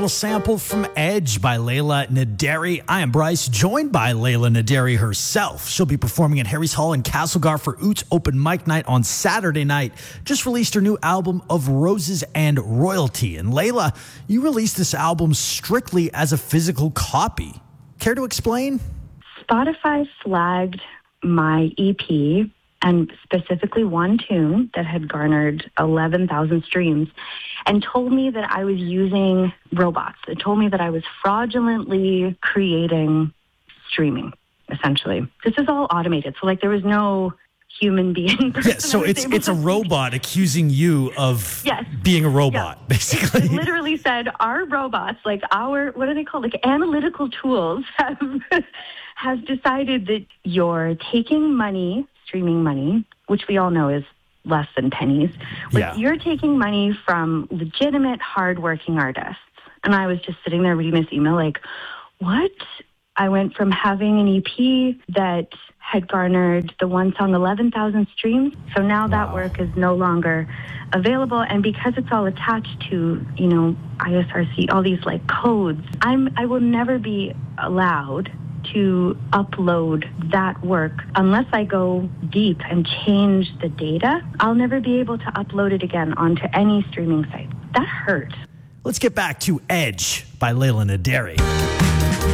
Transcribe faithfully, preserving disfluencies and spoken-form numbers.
little sample from Edge by Laila Naderi. I am Bryce, joined by Laila Naderi herself. She'll be performing at Harry's Hall in Castlegar for Oots Open Mic Night on Saturday night. Just released her new album of Roses and Royalty. And Laila, you released this album strictly as a physical copy. Care to explain? Spotify flagged my E P, and specifically one tune that had garnered eleven thousand streams, and told me that I was using robots. It told me that I was fraudulently creating streaming, essentially. This is all automated, so like there was no human being. Yeah, so it's it's a robot accusing you of yes. being a robot, yes. basically. It literally said our robots, like our, what are they called? Like analytical tools have, has decided that you're taking money, streaming money, which we all know is less than pennies. Like Yeah. You're taking money from legitimate, hardworking artists. And I was just sitting there reading this email like, what? I went from having an E P that had garnered the one song eleven thousand streams. So now that Wow. work is no longer available. And because it's all attached to, you know, I S R C, all these like codes, I'm, I will never be allowed to upload that work unless I go deep and change the data. I'll never be able to upload it again onto any streaming site. That hurt. Let's get back to Edge by Laila Naderi.